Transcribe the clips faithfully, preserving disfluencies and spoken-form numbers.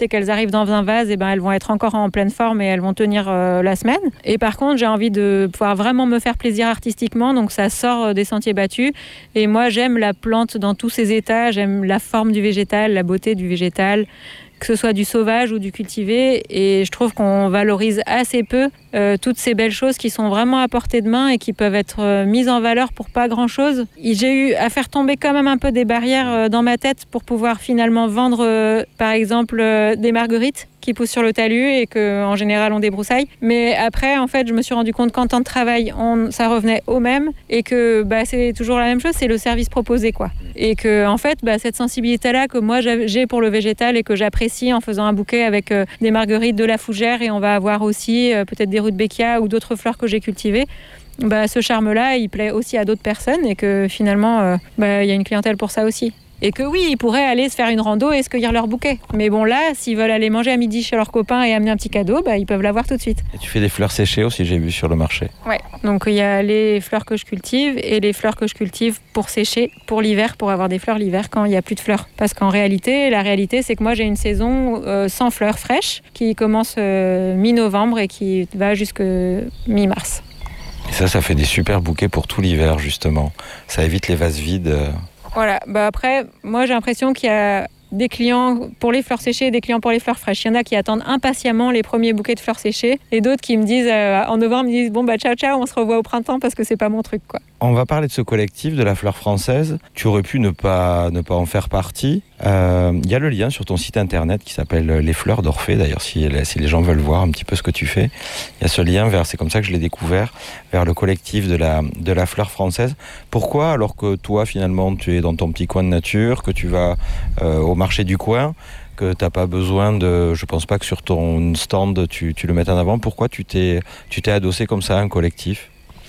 et qu'elles arrivent dans un vase, et ben elles vont être encore en pleine forme et elles vont tenir euh, la semaine. Et par contre, j'ai envie de pouvoir vraiment me faire plaisir artistiquement, donc ça sort des sentiers battus. Et moi, j'aime la plante dans tous ses états, j'aime la forme du végétal, la beauté du végétal, que ce soit du sauvage ou du cultivé, et je trouve qu'on valorise assez peu euh, toutes ces belles choses qui sont vraiment à portée de main et qui peuvent être euh, mises en valeur pour pas grand-chose. Et j'ai eu à faire tomber quand même un peu des barrières euh, dans ma tête pour pouvoir finalement vendre, euh, par exemple, euh, des marguerites qui poussent sur le talus et qu'en général on débroussaille. Mais après, en fait, je me suis rendu compte qu'en temps de travail, on, ça revenait au même et que bah, c'est toujours la même chose, c'est le service proposé, quoi. Et que, en fait, bah, cette sensibilité-là que moi j'ai pour le végétal et que j'apprécie en faisant un bouquet avec euh, des marguerites, de la fougère, et on va avoir aussi euh, peut-être des rudbeckia ou d'autres fleurs que j'ai cultivées. Bah, ce charme-là, il plaît aussi à d'autres personnes et que finalement, euh, bah, y a une clientèle pour ça aussi. Et que oui, ils pourraient aller se faire une rando et se cueillir leur bouquet. Mais bon, là, s'ils veulent aller manger à midi chez leurs copains et amener un petit cadeau, bah, ils peuvent l'avoir tout de suite. Et tu fais des fleurs séchées aussi, j'ai vu sur le marché. Ouais, donc il y a les fleurs que je cultive et les fleurs que je cultive pour sécher, pour l'hiver, pour avoir des fleurs l'hiver quand il n'y a plus de fleurs. Parce qu'en réalité, la réalité, c'est que moi, j'ai une saison euh, sans fleurs fraîches qui commence euh, mi-novembre et qui va jusque mi-mars. Et ça, ça fait des super bouquets pour tout l'hiver, justement. Ça évite les vases vides. Euh... Voilà, bah après, moi j'ai l'impression qu'il y a des clients pour les fleurs séchées et des clients pour les fleurs fraîches. Il y en a qui attendent impatiemment les premiers bouquets de fleurs séchées et d'autres qui me disent, euh, en novembre, ils me disent bon bah ciao ciao, on se revoit au printemps parce que c'est pas mon truc, quoi. On va parler de ce collectif de la fleur française. Tu aurais pu ne pas, ne pas en faire partie. Il euh, y a le lien sur ton site internet qui s'appelle Les Fleurs d'Orphée. D'ailleurs, si, si les gens veulent voir un petit peu ce que tu fais, il y a ce lien vers, c'est comme ça que je l'ai découvert, vers le collectif de la, de la fleur française. Pourquoi, alors que toi, finalement, tu es dans ton petit coin de nature, que tu vas euh, au marché du coin, que tu n'as pas besoin de... Je pense pas que sur ton stand, tu, tu le mettes en avant. Pourquoi tu t'es, tu t'es adossé comme ça à un collectif ?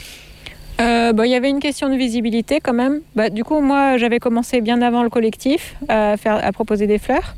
Euh, bah, y avait une question de visibilité quand même. Bah, du coup, moi, j'avais commencé bien avant le collectif à, faire, à proposer des fleurs.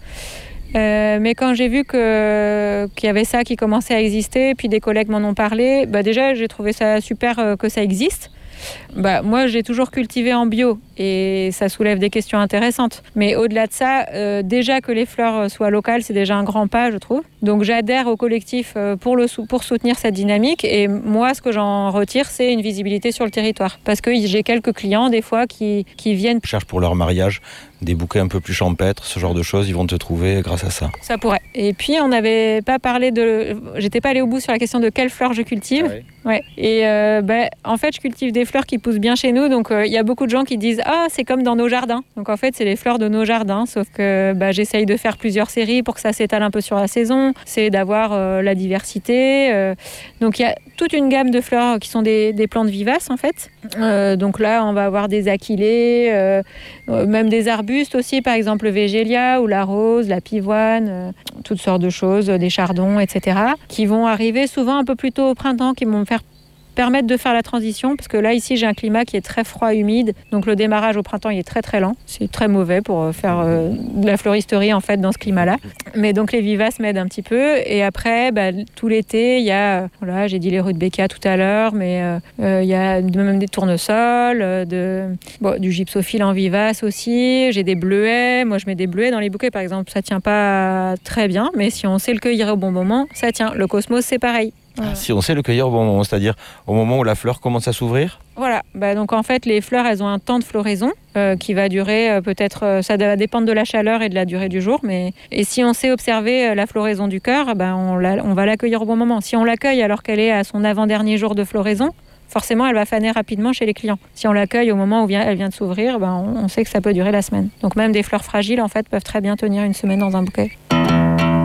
Euh, mais quand j'ai vu que, qu'il y avait ça qui commençait à exister, puis des collègues m'en ont parlé, bah, déjà, j'ai trouvé ça super euh, que ça existe. Bah, moi, j'ai toujours cultivé en bio et ça soulève des questions intéressantes. Mais au-delà de ça, euh, déjà que les fleurs soient locales, c'est déjà un grand pas, je trouve. Donc j'adhère au collectif pour, le sou- pour soutenir cette dynamique. Et moi, ce que j'en retire, c'est une visibilité sur le territoire. Parce que j'ai quelques clients, des fois, qui, qui viennent... Ils cherchent pour leur mariage des bouquets un peu plus champêtres, ce genre de choses, ils vont te trouver grâce à ça. Ça pourrait. Et puis, on n'avait pas parlé de... J'étais pas allée au bout sur la question de quelles fleurs je cultive. Ah oui. Ouais. Et euh, bah, en fait, je cultive des fleurs qui poussent bien chez nous. Donc, il euh, y a beaucoup de gens qui disent « Ah, c'est comme dans nos jardins ». Donc, en fait, c'est les fleurs de nos jardins. Sauf que bah, j'essaye de faire plusieurs séries pour que ça s'étale un peu sur la saison. C'est d'avoir euh, la diversité. Euh. Donc, il y a toute une gamme de fleurs qui sont des, des plantes vivaces, en fait. Euh, donc là, on va avoir des achillées, euh, même des arbustes aussi, par exemple le végélia ou la rose, la pivoine, euh, toutes sortes de choses, des chardons, et cetera, qui vont arriver souvent un peu plus tôt au printemps, qui vont me faire permettre de faire la transition, parce que là, ici, j'ai un climat qui est très froid, humide, donc le démarrage au printemps, il est très, très lent. C'est très mauvais pour faire euh, de la floristerie, en fait, dans ce climat-là. Mais donc, les vivaces m'aident un petit peu. Et après, bah, tout l'été, il y a, voilà, j'ai dit les rudbeckia tout à l'heure, mais euh, euh, il y a même des tournesols, euh, de, bon, du gypsophile en vivace aussi. J'ai des bleuets. Moi, je mets des bleuets dans les bouquets, par exemple. Ça tient pas très bien, mais si on sait le cueillir au bon moment, ça tient. Le cosmos, c'est pareil. Voilà. Si on sait le cueillir au bon moment, c'est-à-dire au moment où la fleur commence à s'ouvrir ? Voilà, bah donc en fait les fleurs elles ont un temps de floraison euh, qui va durer euh, peut-être, euh, ça va dépendre de la chaleur et de la durée du jour, mais et si on sait observer euh, la floraison du cœur, bah on, la, on va l'accueillir au bon moment. Si on l'accueille alors qu'elle est à son avant-dernier jour de floraison, forcément elle va faner rapidement chez les clients. Si on l'accueille au moment où vient, elle vient de s'ouvrir, bah on, on sait que ça peut durer la semaine. Donc même des fleurs fragiles en fait peuvent très bien tenir une semaine dans un bouquet.